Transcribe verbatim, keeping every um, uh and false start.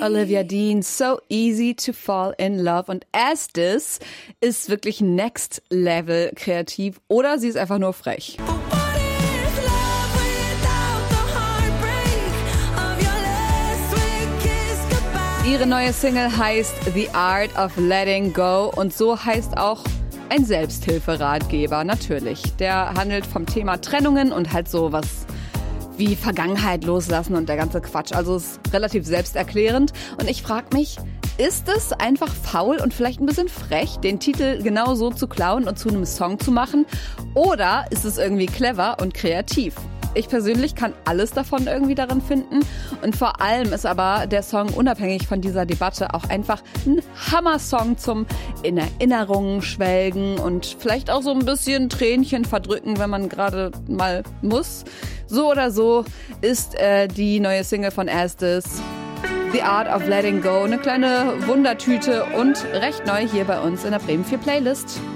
Olivia Dean, So Easy to Fall in Love. Und As This ist wirklich Next Level kreativ oder sie ist einfach nur frech. Ihre neue Single heißt The Art of Letting Go und so heißt auch ein Selbsthilferatgeber, natürlich. Der handelt vom Thema Trennungen und halt so was wie Vergangenheit loslassen und der ganze Quatsch. Also ist relativ selbsterklärend. Und ich frage mich, ist es einfach faul und vielleicht ein bisschen frech, den Titel genau so zu klauen und zu einem Song zu machen? Oder ist es irgendwie clever und kreativ? Ich persönlich kann alles davon irgendwie darin finden und vor allem ist aber der Song unabhängig von dieser Debatte auch einfach ein Hammer-Song zum in Erinnerungen schwelgen und vielleicht auch so ein bisschen Tränchen verdrücken, wenn man gerade mal muss. So oder so ist äh, die neue Single von As This, The Art of Letting Go, eine kleine Wundertüte und recht neu hier bei uns in der Bremen vier Playlist.